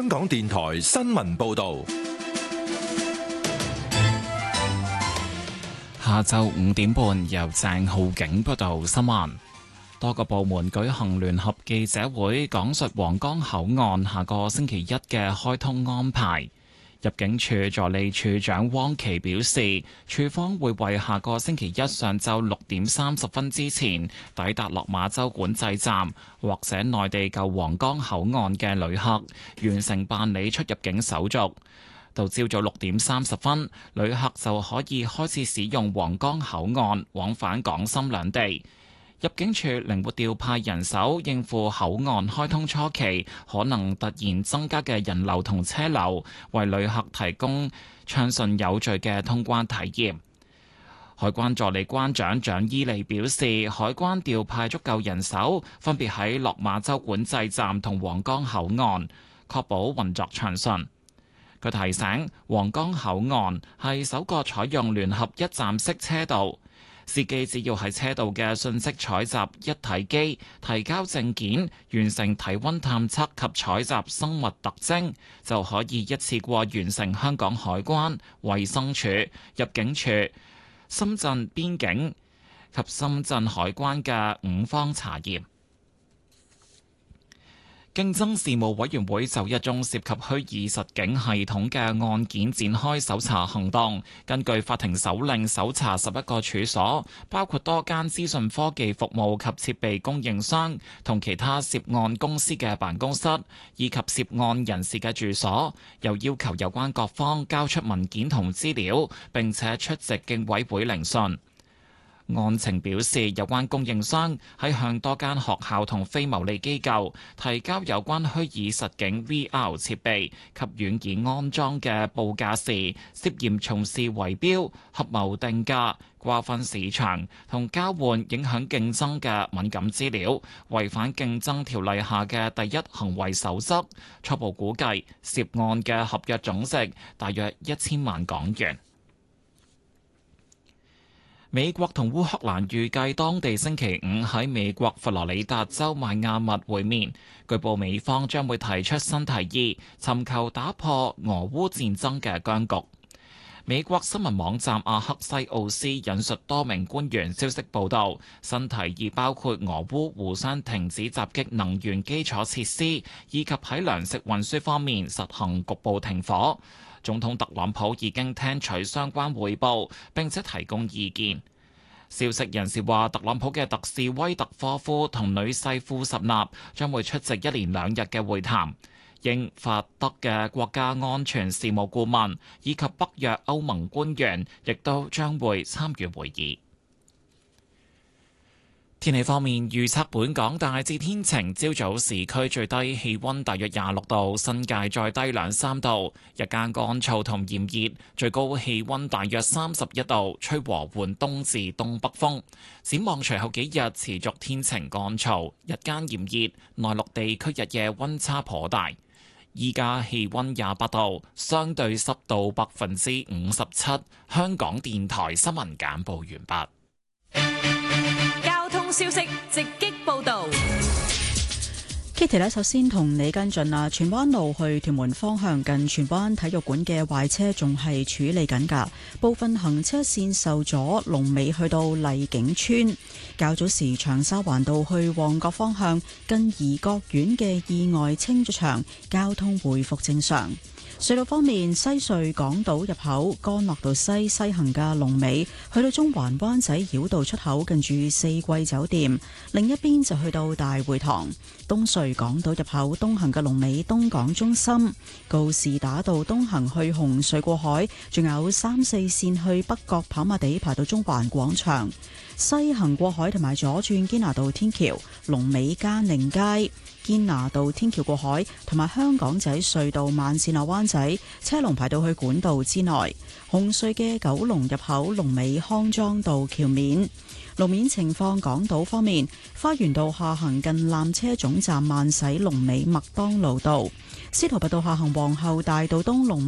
香港電台新聞報道。 下晝5點半，由鄭浩景報道新聞。多個部門舉行聯合記者會，講述皇崗口岸下個星期一嘅開通安排。入境處助理處長汪琪表示，處方會為下個星期一上晝6點30分之前抵達落馬洲管制站或者內地舊皇崗口岸嘅旅客，完成辦理出入境手續。到朝早6點30分，旅客就可以開始使用皇崗口岸往返港深兩地。入境處靈活調派人手應付口岸開通初期可能突然增加嘅人流同車流，為旅客提供暢順有序嘅通關體驗。海關助理關長蔣伊利表示，海關調派足夠人手，分別喺落馬洲管制站同皇崗口岸，確保運作暢順。佢提醒，皇崗口岸係首個採用聯合一站式車道。司機只要喺車道嘅信息採集一體機提交證件，完成體溫探測及採集生物特徵，就可以一次過完成香港海關、衛生署、入境處、深圳邊境及深圳海關嘅5方查驗。競爭事務委員會就一宗涉及虛擬實境系統嘅案件展開搜查行動，根據法庭手令搜查11個處所，包括多間資訊科技服務及設備供應商同其他涉案公司嘅辦公室，以及涉案人士嘅住所，又要求有關各方交出文件同資料，並且出席競委會聆訊。案情表示，有關供應商喺向多間學校同非牟利機構提交有關虛擬實境 VR 設備及軟件安裝嘅報價時，涉嫌從事圍標、合謀定價、瓜分市場同交換影響競爭嘅敏感資料，違反競爭條例下嘅第一行為守則。初步估計，涉案嘅合約總值大約1000萬港元。美國同烏克蘭預計當地星期5喺美國佛羅里達州邁阿密會面，據報美方將會提出新提議，尋求打破俄烏戰爭嘅僵局。美國新聞網站阿克西奧斯引述多名官員消息報道，新提議包括俄烏互相停止襲擊能源基礎設施，以及喺糧食運輸方面實行局部停火。總統特朗普已經聽取相關彙報，並且提供意見。消息人士話，特朗普嘅特使威特科夫同女婿庫什納將會出席1連2日嘅會談。英法德嘅國家安全事務顧問以及北約歐盟官員亦都將會參與會議。天氣方面，預測本港大致天晴，朝早市區最低氣溫大約26度，新界再低2-3度，日間乾燥同炎熱，最高氣溫大約31度，吹和緩東至東北風。展望隨後幾日持續天晴乾燥，日間炎熱，內陸地區日夜溫差頗大。依家氣溫28度，相對濕度57%。香港電台新聞簡報完畢。 消息直擊報道。 Kitty 呢，首先同你跟進啦。荃灣路去屯門方向近荃灣體育館嘅壞車仲係處理緊㗎，部分行車線受阻，龍尾去到麗景村。較早時長沙灣道去旺角方向近怡國苑嘅意外清咗場，交通回復正常。隧道方面，西隧港島入口干諾道西行嘅龍尾去到中環灣仔繞道出口近住四季酒店，另一邊就去到大會堂。東隧港島入口東行嘅龍尾東港中心，告士打道東行去紅隧過海，仲有3、4線去北角跑馬地排到中環廣場。西行過海同埋左轉堅拿道天橋，龍尾嘉寧街。堅拿道天橋過海同埋香港仔隧道慢線落灣仔車龍排到去管道之內。紅隧嘅九龍入口龍尾康莊道橋面。路面情況，港島方面，花園道下行近纜車總站慢駛龍尾麥當勞道，司徒拔道下行皇后大道東龍